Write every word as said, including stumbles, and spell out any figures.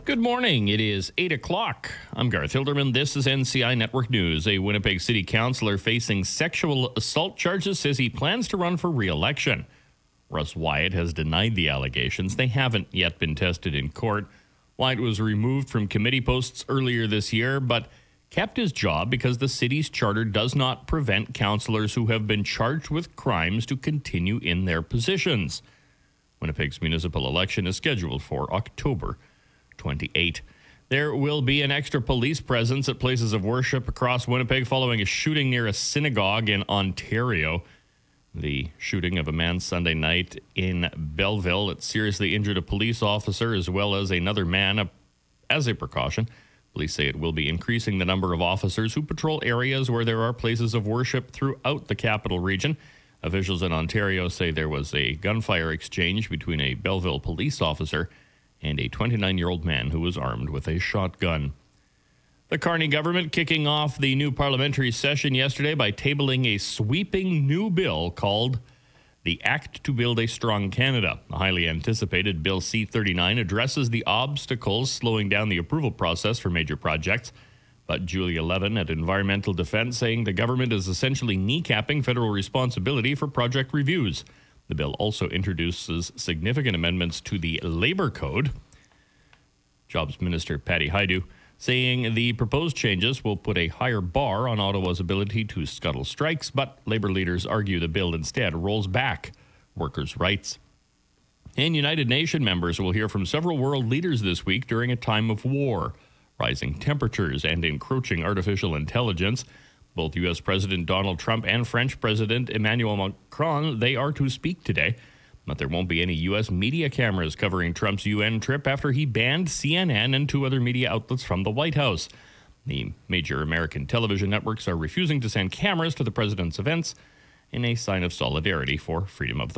Good morning. It is eight o'clock. I'm Garth Hilderman. This is N C I Network News. A Winnipeg City Councillor facing sexual assault charges says he plans to run for re-election. Russ Wyatt has denied the allegations. They haven't yet been tested in court. Wyatt was removed from committee posts earlier this year, but kept his job because the city's charter does not prevent councillors who have been charged with crimes to continue in their positions. Winnipeg's municipal election is scheduled for October twenty-eighth. There will be an extra police presence at places of worship across Winnipeg following a shooting near a synagogue in Ontario. The shooting of a man Sunday night in Belleville that seriously injured a police officer as well as another man. As a precaution, police say it will be increasing the number of officers who patrol areas where there are places of worship throughout the capital region. Officials in Ontario say there was a gunfire exchange between a Belleville police officer and a twenty-nine-year-old man who was armed with a shotgun. The Carney government kicking off the new parliamentary session yesterday by tabling a sweeping new bill called the Act to Build a Strong Canada. The highly anticipated Bill C thirty-nine addresses the obstacles slowing down the approval process for major projects. But Julia Levin at Environmental Defense saying the government is essentially kneecapping federal responsibility for project reviews. The bill also introduces significant amendments to the Labor Code. Jobs Minister Patty Hajdu saying the proposed changes will put a higher bar on Ottawa's ability to scuttle strikes, but Labor leaders argue the bill instead rolls back workers' rights. And United Nations members will hear from several world leaders this week during a time of war, rising temperatures, and encroaching artificial intelligence. Both U S. President Donald Trump and French President Emmanuel Macron, they are to speak today. But there won't be any U S media cameras covering Trump's U N trip after he banned C N N and two other media outlets from the White House. The major American television networks are refusing to send cameras to the president's events in a sign of solidarity for freedom of the